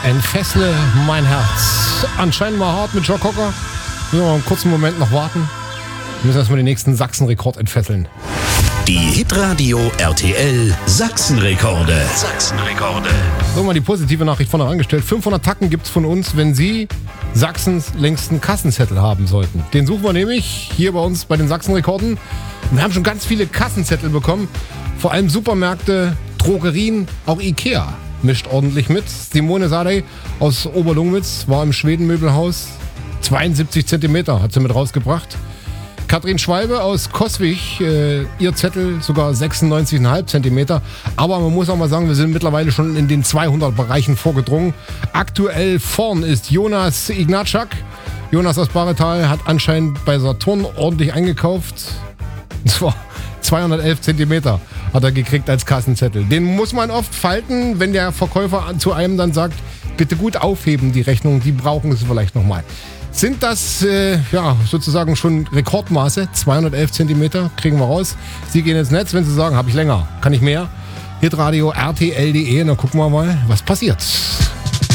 Entfessle mein Herz. Anscheinend mal hart mit Joe Cocker. Müssen wir einen kurzen Moment noch warten. Wir müssen erstmal den nächsten Sachsenrekord entfesseln. Die Hitradio RTL Sachsenrekorde. Sachsenrekorde. So, mal die positive Nachricht vorne angestellt. 500 Tacken gibt's von uns, wenn Sie Sachsens längsten Kassenzettel haben sollten. Den suchen wir nämlich hier bei uns bei den Sachsenrekorden. Und wir haben schon ganz viele Kassenzettel bekommen. Vor allem Supermärkte, Drogerien, auch Ikea mischt ordentlich mit. Simone Sadei aus Oberlungwitz war im Schwedenmöbelhaus. 72 Zentimeter hat sie mit rausgebracht. Katrin Schwalbe aus Coswig, ihr Zettel sogar 96,5 Zentimeter. Aber man muss auch mal sagen, wir sind mittlerweile schon in den 200 Bereichen vorgedrungen. Aktuell vorn ist Jonas Ignatschak. Jonas aus Baretal hat anscheinend bei Saturn ordentlich eingekauft. Und zwar 211 Zentimeter hat er gekriegt als Kassenzettel. Den muss man oft falten, wenn der Verkäufer zu einem dann sagt, bitte gut aufheben die Rechnung, die brauchen es vielleicht nochmal. Sind das sozusagen schon Rekordmaße? 211 Zentimeter kriegen wir raus. Sie gehen ins Netz, wenn Sie sagen, habe ich länger, kann ich mehr. Hitradio RTL.de, dann gucken wir mal, was passiert.